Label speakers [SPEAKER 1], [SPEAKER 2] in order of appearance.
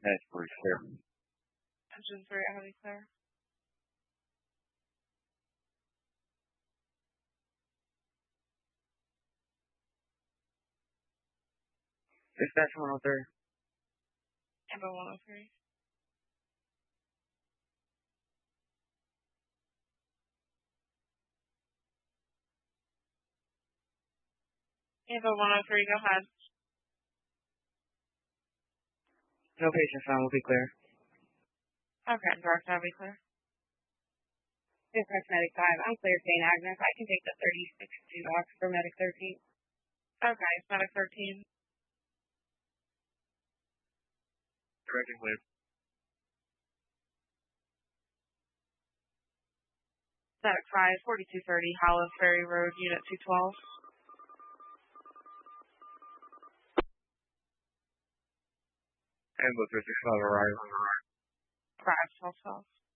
[SPEAKER 1] That's pretty clear.
[SPEAKER 2] Engine 3 at Heavy Clear.
[SPEAKER 1] Dispatch 103.
[SPEAKER 2] Echo 103. Echo 103, go ahead.
[SPEAKER 1] No patient found. We'll be clear.
[SPEAKER 2] Okay, direct Heavy Clear.
[SPEAKER 3] Dispatch Medic 5, I'm clear, St. Agnes. I can take the 36-2 box for Medic 13.
[SPEAKER 2] Okay, Medic 13.
[SPEAKER 1] Directing clear.
[SPEAKER 2] Medic 5, 4230, Hollow Ferry Road, Unit 212.
[SPEAKER 1] Ambulance 365 arrive.
[SPEAKER 2] 51212.